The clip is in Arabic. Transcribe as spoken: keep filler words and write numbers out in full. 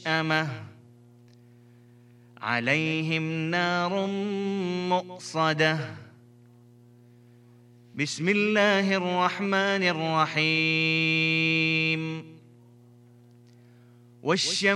مشأمة عليهم نار مؤصدة. بسم الله الرحمن الرحيم. والشمس